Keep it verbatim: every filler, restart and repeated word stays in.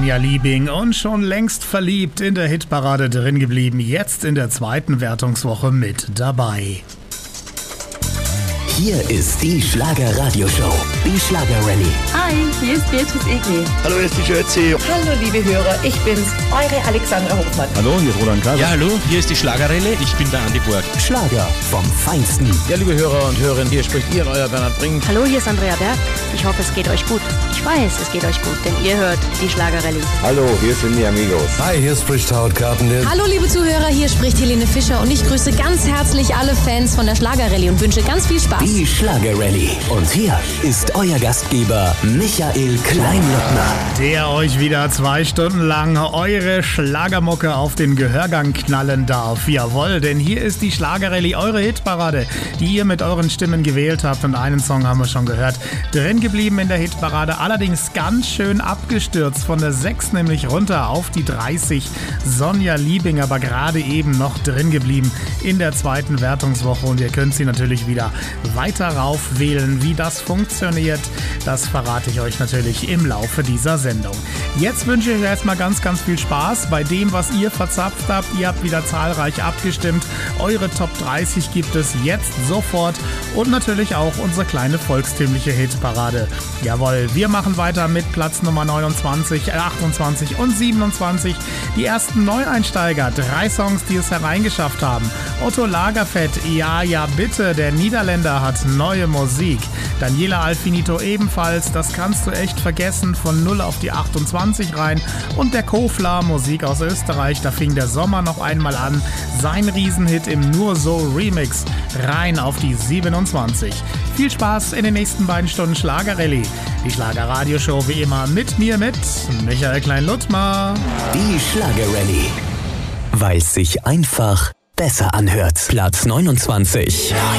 Sonja Liebing und schon längst verliebt in der Hitparade drin geblieben, jetzt in der zweiten Wertungswoche mit dabei. Hier ist die Schlager-Radio-Show, die Schlager-Rallye. Hi, hier ist Beatrice Egli. Hallo, hier ist die Schürzi. Hallo, liebe Hörer, ich bin's, eure Alexandra Hofmann. Hallo, hier ist Roland Kaiser. Ja, hallo, hier ist die Schlager-Rallye. Ich bin der Andi Borg. Schlager vom Feinsten. Ja, liebe Hörer und Hörerinnen, hier spricht ihr, euer Bernhard Brink. Hallo, hier ist Andrea Berg. Ich hoffe, es geht euch gut. Ich weiß, es geht euch gut, denn ihr hört die Schlager-Rallye. Hallo, hier sind die Amigos. Hi, hier spricht Howard Carpendale. Hallo, liebe Zuhörer, hier spricht Helene Fischer und ich grüße ganz herzlich alle Fans von der Schlager-Rallye und wünsche ganz viel Spaß. Die Schlager-Rallye. Und hier ist euer Gastgeber Michael Kleinlöckner, der euch wieder zwei Stunden lang eure Schlagermucke auf den Gehörgang knallen darf. Jawohl, denn hier ist die Schlager-Rallye, eure Hitparade, die ihr mit euren Stimmen gewählt habt. Und einen Song haben wir schon gehört, drin geblieben in der Hitparade, allerdings ganz schön abgestürzt, von der sechs nämlich runter auf die dreißig. Sonja Liebing, aber gerade eben noch drin geblieben in der zweiten Wertungswoche. Und ihr könnt sie natürlich wieder weiter rauf wählen. Wie das funktioniert, das verrate ich euch natürlich im Laufe dieser Sendung. Jetzt wünsche ich euch erstmal ganz, ganz viel Spaß bei dem, was ihr verzapft habt. Ihr habt wieder zahlreich abgestimmt. Eure Top dreißig gibt es jetzt sofort und natürlich auch unsere kleine volkstümliche Hitparade. Jawohl, wir machen weiter mit Platz Nummer neunundzwanzig, achtundzwanzig und siebenundzwanzig. Die ersten Neueinsteiger, drei Songs, die es hereingeschafft haben. Otto Lagerfeld, ja, ja, bitte, der Niederländer hat neue Musik. Daniela Alfinito ebenfalls, das kannst du echt vergessen, von null auf die achtundzwanzig rein. Und der Kofler, Musik aus Österreich, da fing der Sommer noch einmal an. Sein Riesenhit im Nur So Remix, rein auf die siebenundzwanzig. Viel Spaß in den nächsten beiden Stunden Schlager-Rallye. Die Schlager-Radio-Show wie immer mit mir, mit Michael Klein-Luttmer. Die Schlager-Rallye, weil es sich einfach besser anhört. Platz neunundzwanzig.